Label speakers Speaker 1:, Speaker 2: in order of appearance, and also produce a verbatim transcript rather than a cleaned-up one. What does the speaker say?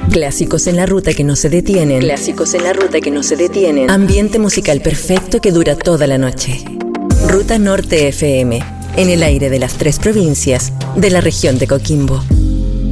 Speaker 1: Clásicos en la ruta que no se detienen. Clásicos en la ruta que no se detienen. Ambiente musical perfecto que dura toda la noche. Ruta Norte F M, en el aire de las tres provincias de la región de Coquimbo.